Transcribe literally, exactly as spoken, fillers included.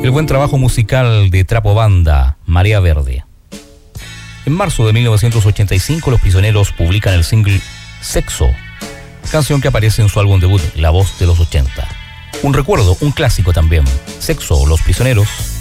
El buen trabajo musical de Trapo Banda, Marea Verde. En marzo de mil novecientos ochenta y cinco, Los Prisioneros publican el single Sexo, canción que aparece en su álbum debut La Voz de los ochenta. Un recuerdo, un clásico también. Sexo, Los Prisioneros,